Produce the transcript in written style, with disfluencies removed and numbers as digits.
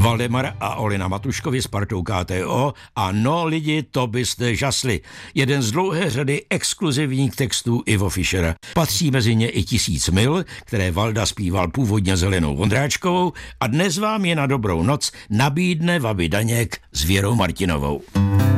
Valdemar a Olina Matuškovi s partou KTO a no lidi, to byste žasli. Jeden z dlouhé řady exkluzivních textů Ivo Fischera. Patří mezi ně i 1000 mil, které Valda zpíval původně s Helenou Vondráčkovou a dnes vám je na dobrou noc nabídne Vaby Daněk s Věrou Martinovou.